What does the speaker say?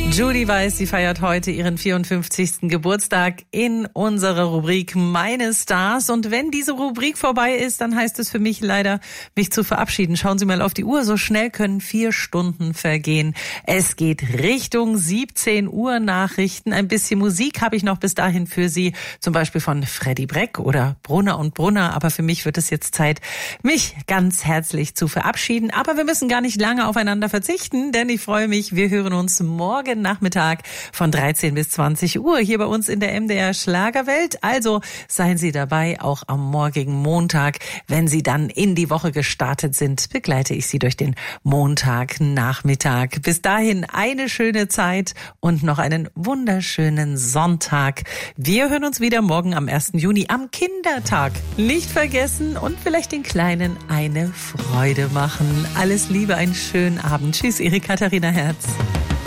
Judy Weiß, sie feiert heute ihren 54. Geburtstag in unserer Rubrik Meine Stars. Und wenn diese Rubrik vorbei ist, dann heißt es für mich leider, mich zu verabschieden. Schauen Sie mal auf die Uhr, so schnell können 4 Stunden vergehen. Es geht Richtung 17 Uhr Nachrichten. Ein bisschen Musik habe ich noch bis dahin für Sie, zum Beispiel von Freddie Breck oder Brunner und Brunner. Aber für mich wird es jetzt Zeit, mich ganz herzlich zu verabschieden. Aber wir müssen gar nicht lange aufeinander verzichten, denn ich freue mich, wir hören uns morgen Nachmittag von 13 bis 20 Uhr hier bei uns in der MDR Schlagerwelt. Also seien Sie dabei, auch am morgigen Montag. Wenn Sie dann in die Woche gestartet sind, begleite ich Sie durch den Montagnachmittag. Bis dahin eine schöne Zeit und noch einen wunderschönen Sonntag. Wir hören uns wieder morgen am 1. Juni am Kindertag. Nicht vergessen und vielleicht den Kleinen eine Freude machen. Alles Liebe, einen schönen Abend. Tschüss, Ihre Katharina Herz.